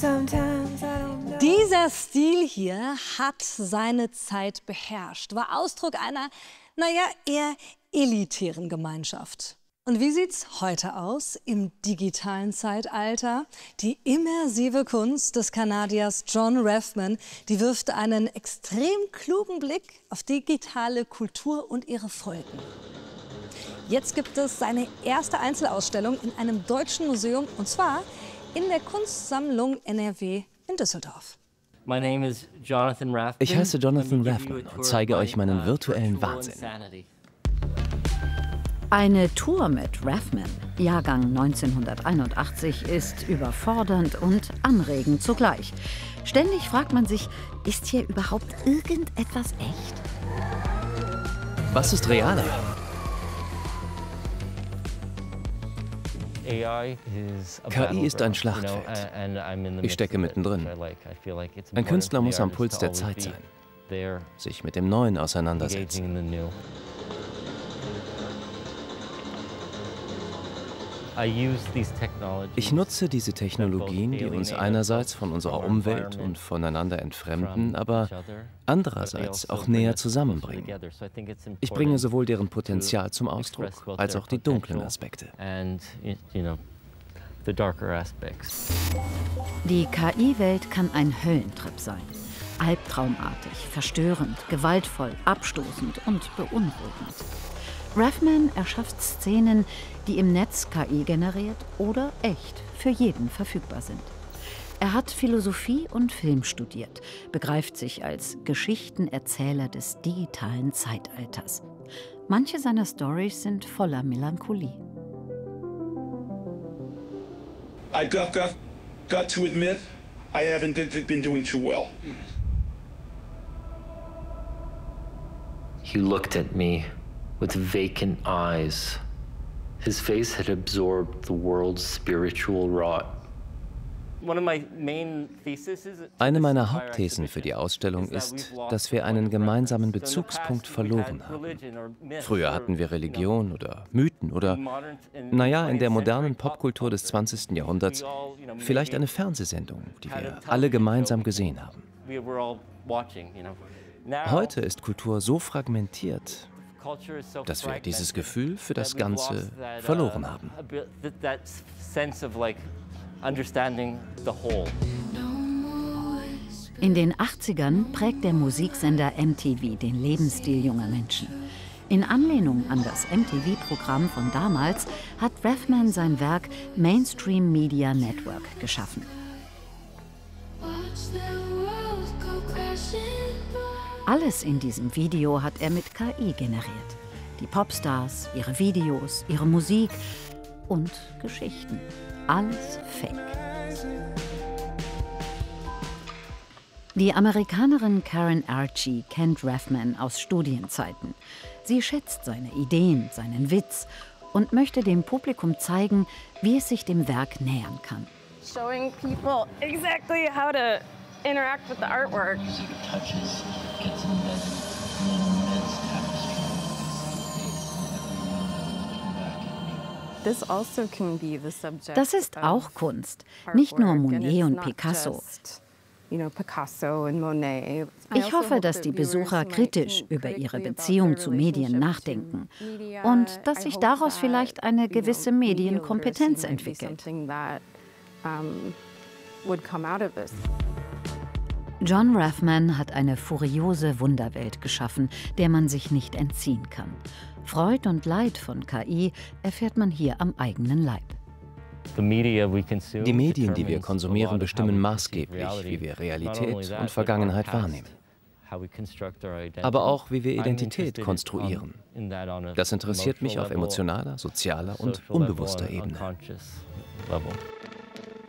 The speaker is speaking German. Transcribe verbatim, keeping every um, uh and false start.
Dieser Stil hier hat seine Zeit beherrscht, war Ausdruck einer, naja, eher elitären Gemeinschaft. Und wie sieht's heute aus im digitalen Zeitalter? Die immersive Kunst des Kanadiers John Rathmann, die wirft einen extrem klugen Blick auf digitale Kultur und ihre Folgen. Jetzt gibt es seine erste Einzelausstellung in einem deutschen Museum, und zwar in der Kunstsammlung N R W in Düsseldorf. Ich heiße Jonathan Rathmann und zeige euch meinen virtuellen Wahnsinn. Eine Tour mit Rathmann, Jahrgang neunzehnhunderteinundachtzig, ist überfordernd und anregend zugleich. Ständig fragt man sich, ist hier überhaupt irgendetwas echt? Was ist realer? K I ist ein Schlachtfeld. Ich stecke mittendrin. Ein Künstler muss am Puls der Zeit sein, sich mit dem Neuen auseinandersetzen. Ich nutze diese Technologien, die uns einerseits von unserer Umwelt und voneinander entfremden, aber andererseits auch näher zusammenbringen. Ich bringe sowohl deren Potenzial zum Ausdruck, als auch die dunklen Aspekte. Die K I-Welt kann ein Höllentrip sein. Albtraumartig, verstörend, gewaltvoll, abstoßend und beunruhigend. Rathmann erschafft Szenen, die im Netz K I generiert oder echt für jeden verfügbar sind. Er hat Philosophie und Film studiert, begreift sich als Geschichtenerzähler des digitalen Zeitalters. Manche seiner Storys sind voller Melancholie. I got, got, got to admit, I haven't been doing too well. He looked at me with vacant eyes. His face had absorbed the world's spiritual rot. Eine meiner Hauptthesen für die Ausstellung ist, dass wir einen gemeinsamen Bezugspunkt verloren haben. Früher hatten wir Religion oder Mythen oder, naja, in der modernen Popkultur des zwanzigsten Jahrhunderts vielleicht eine Fernsehsendung, die wir alle gemeinsam gesehen haben. Heute ist Kultur so fragmentiert, dass wir dieses Gefühl für das Ganze verloren haben. In den achtzigern prägt der Musiksender M T V den Lebensstil junger Menschen. In Anlehnung an das M T V-Programm von damals hat Rathmann sein Werk Mainstream Media Network geschaffen. Alles in diesem Video hat er mit K I generiert. Die Popstars, ihre Videos, ihre Musik und Geschichten. Alles Fake. Die Amerikanerin Karen Archie kennt Rathmann aus Studienzeiten. Sie schätzt seine Ideen, seinen Witz und möchte dem Publikum zeigen, wie es sich dem Werk nähern kann. Showing people exactly how to interact with the artwork. Das ist auch Kunst, nicht nur Monet und Picasso. Ich hoffe, dass die Besucher kritisch über ihre Beziehung zu Medien nachdenken und dass sich daraus vielleicht eine gewisse Medienkompetenz entwickelt. John Rathmann hat eine furiose Wunderwelt geschaffen, der man sich nicht entziehen kann. Freud und Leid von K I erfährt man hier am eigenen Leib. Die Medien, die wir konsumieren, bestimmen maßgeblich, wie wir Realität und Vergangenheit wahrnehmen. Aber auch, wie wir Identität konstruieren. Das interessiert mich auf emotionaler, sozialer und unbewusster Ebene.